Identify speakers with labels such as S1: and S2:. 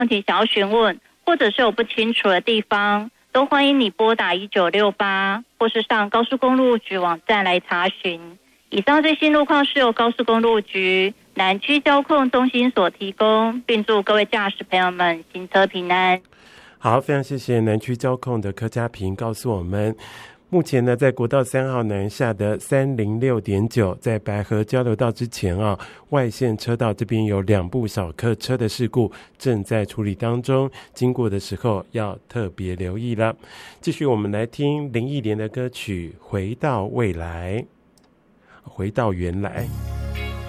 S1: 问题想要询问，或者是有不清楚的地方，都欢迎你拨打1968，或是上高速公路局网站来查询。以上最新路况是由高速公路局南区交控中心所提供，并祝各位驾驶朋友们行车平安。
S2: 好，非常谢谢南区交控的柯家平告诉我们，目前呢，在国道3号南下的306.9，在白河交流道之前外线车道这边有2部小客车的事故正在处理当中，经过的时候要特别留意了。继续我们来听林忆莲的歌曲《回到未来》，回到原来。